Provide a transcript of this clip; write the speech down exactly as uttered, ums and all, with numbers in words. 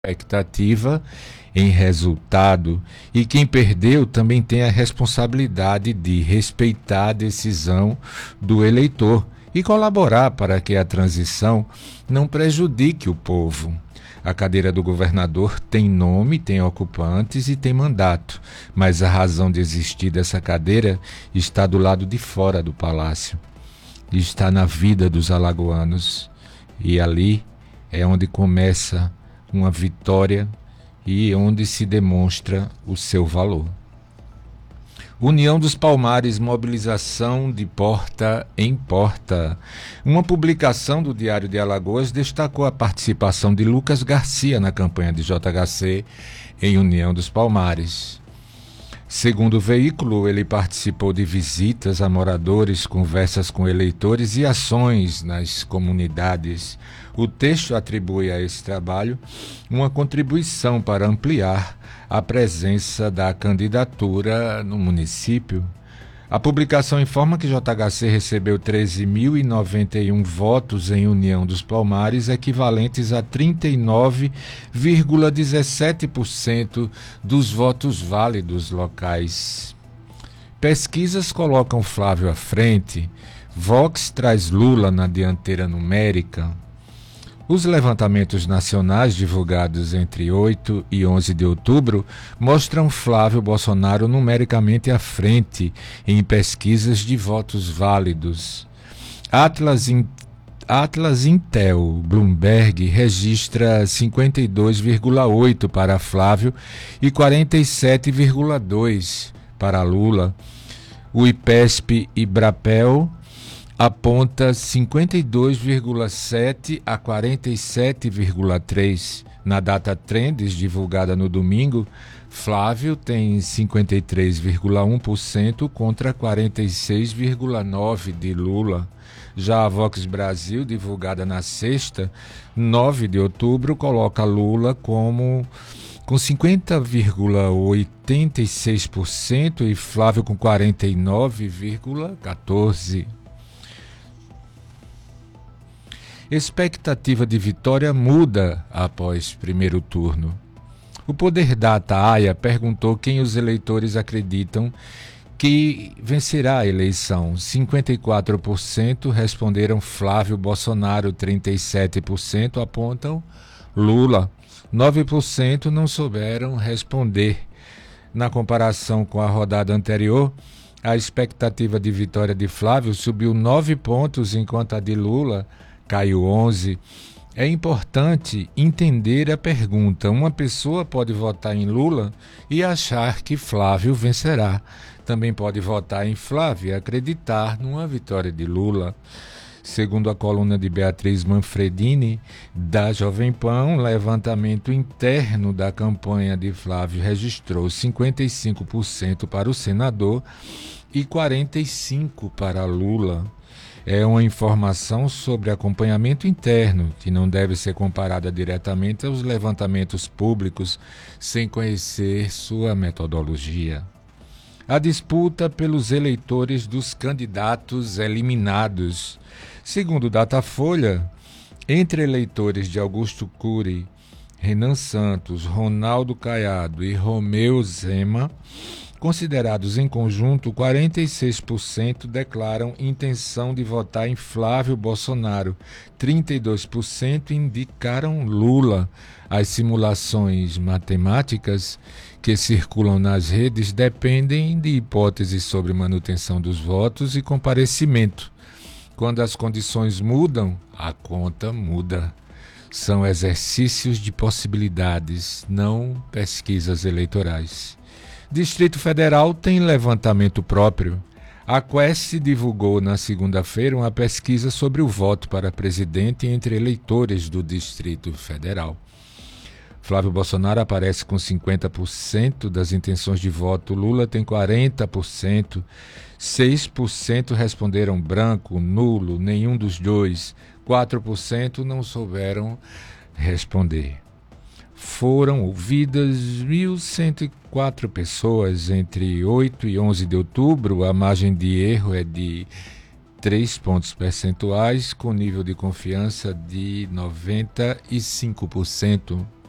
expectativa em resultado, e quem perdeu também tem a responsabilidade de respeitar a decisão do eleitor e colaborar para que a transição não prejudique o povo. A cadeira do governador tem nome, tem ocupantes e tem mandato, mas a razão de existir dessa cadeira está do lado de fora do palácio, está na vida dos alagoanos, e ali é onde começa uma vitória e onde se demonstra o seu valor. União dos Palmares, mobilização de porta em porta. Uma publicação do Diário de Alagoas destacou a participação de Lucas Garcia na campanha de J H C em União dos Palmares. Segundo o veículo, ele participou de visitas a moradores, conversas com eleitores e ações nas comunidades. O texto atribui a esse trabalho uma contribuição para ampliar a presença da candidatura no município. A publicação informa que J H C recebeu treze mil e noventa e um votos em União dos Palmares, equivalentes a trinta e nove vírgula dezessete por cento dos votos válidos locais. Pesquisas colocam Flávio à frente. Vox traz Lula na dianteira numérica. Os levantamentos nacionais divulgados entre oito e onze de outubro mostram Flávio Bolsonaro numericamente à frente em pesquisas de votos válidos. Atlas, In... Atlas Intel Bloomberg registra cinquenta e dois vírgula oito por cento para Flávio e quarenta e sete vírgula dois por cento para Lula. O IPESP e Brapel aponta cinquenta e dois vírgula sete a quarenta e sete vírgula três. Na data Trends, divulgada no domingo, Flávio tem cinquenta e três vírgula um por cento contra quarenta e seis vírgula nove por cento de Lula. Já a Vox Brasil, divulgada na sexta, nove de outubro, coloca Lula como com cinquenta vírgula oitenta e seis por cento e Flávio com quarenta e nove vírgula quatorze por cento. Expectativa de vitória muda após primeiro turno. O Poder Data A I A perguntou quem os eleitores acreditam que vencerá a eleição. cinquenta e quatro por cento responderam Flávio Bolsonaro, trinta e sete por cento apontam Lula, nove por cento não souberam responder. Na comparação com a rodada anterior, a expectativa de vitória de Flávio subiu nove pontos, enquanto a de Lula caiu onze. É importante entender a pergunta. Uma pessoa pode votar em Lula e achar que Flávio vencerá. Também pode votar em Flávio e acreditar numa vitória de Lula. Segundo a coluna de Beatriz Manfredini, da Jovem Pan, um levantamento interno da campanha de Flávio registrou cinquenta e cinco por cento para o senador e quarenta e cinco por cento para Lula. É uma informação sobre acompanhamento interno, que não deve ser comparada diretamente aos levantamentos públicos sem conhecer sua metodologia. A disputa pelos eleitores dos candidatos eliminados. Segundo o Datafolha, entre eleitores de Augusto Cury, Renan Santos, Ronaldo Caiado e Romeu Zema, considerados em conjunto, quarenta e seis por cento declaram intenção de votar em Flávio Bolsonaro, trinta e dois por cento indicaram Lula. As simulações matemáticas que circulam nas redes dependem de hipóteses sobre manutenção dos votos e comparecimento. Quando as condições mudam, a conta muda. São exercícios de possibilidades, não pesquisas eleitorais. Distrito Federal tem levantamento próprio. A Quest divulgou na segunda-feira uma pesquisa sobre o voto para presidente entre eleitores do Distrito Federal. Flávio Bolsonaro aparece com cinquenta por cento das intenções de voto, Lula tem quarenta por cento, seis por cento responderam branco, nulo, nenhum dos dois, quatro por cento não souberam responder. Foram ouvidas mil cento e quatro pessoas entre oito e onze de outubro. A margem de erro é de três pontos percentuais, com nível de confiança de noventa e cinco por cento.